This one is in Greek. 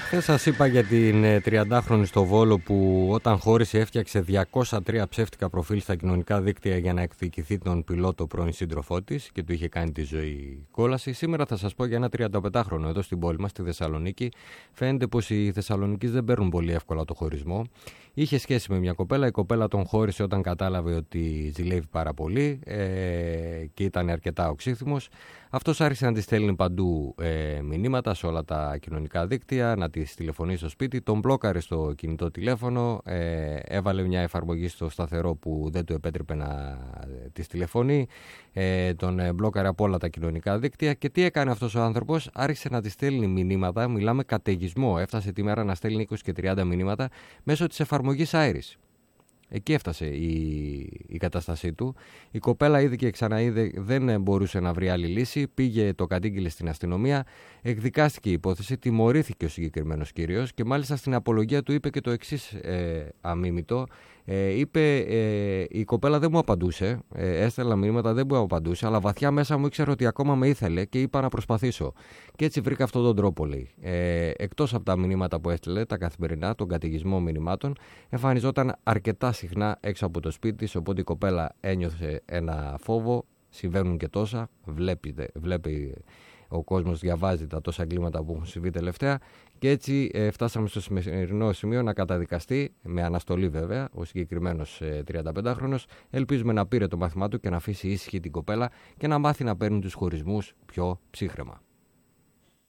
Χθες σας είπα για την 30χρονη στο Βόλο που όταν χώρισε έφτιαξε 203 ψεύτικα προφίλ στα κοινωνικά δίκτυα για να εκδικηθεί τον πιλότο πρώην σύντροφό της και του είχε κάνει τη ζωή κόλαση. Σήμερα θα σας πω για ένα 35χρονο εδώ στην πόλη μας, στη Θεσσαλονίκη. Φαίνεται πως οι Θεσσαλονικείς δεν παίρνουν πολύ εύκολα το χωρισμό. Είχε σχέση με μια κοπέλα, η κοπέλα τον χώρισε όταν κατάλαβε ότι ζηλεύει πάρα πολύ και ήταν αρκετά οξύθυμος. Αυτός άρχισε να τη στέλνει παντού μηνύματα σε όλα τα κοινωνικά δίκτυα, να της τηλεφωνεί στο σπίτι, τον μπλόκαρε στο κινητό τηλέφωνο, έβαλε μια εφαρμογή στο σταθερό που δεν του επέτρεπε να της τηλεφωνεί, τον μπλόκαρε από όλα τα κοινωνικά δίκτυα και τι έκανε αυτός ο άνθρωπος, άρχισε να της στέλνει μηνύματα, μιλάμε καταιγισμό, έφτασε τη μέρα να στέλνει 20 και 30 μηνύματα μέσω της εφαρμογής Iris. Εκεί έφτασε η κατάστασή του. Η κοπέλα είδε και ξαναείδε, δεν μπορούσε να βρει άλλη λύση. Πήγε, το κατήγγειλε στην αστυνομία. Εκδικάστηκε η υπόθεση. Τιμωρήθηκε ο συγκεκριμένος κύριος και μάλιστα στην απολογία του είπε και το εξής αμίμητο. Είπε η κοπέλα δεν μου απαντούσε. Έστελνα μηνύματα, δεν μου απαντούσε. Αλλά βαθιά μέσα μου ήξερα ότι ακόμα με ήθελε και είπα να προσπαθήσω. Και έτσι βρήκα αυτόν τον τρόπο, λέει. Εκτός από τα μηνύματα που έστειλε, τα καθημερινά, τον καταιγισμό μηνυμάτων, εμφανιζόταν αρκετά συχνά έξω από το σπίτι της, οπότε η κοπέλα ένιωθε ένα φόβο, συμβαίνουν και τόσα, βλέπει ο κόσμος, διαβάζει τα τόσα εγκλήματα που έχουν συμβεί τελευταία και έτσι φτάσαμε στο σημερινό σημείο να καταδικαστεί, με αναστολή βέβαια, ο συγκεκριμένος 35χρονος. Ελπίζουμε να πήρε το μάθημά του και να αφήσει ήσυχη την κοπέλα και να μάθει να παίρνουν τους χωρισμούς πιο ψύχραιμα.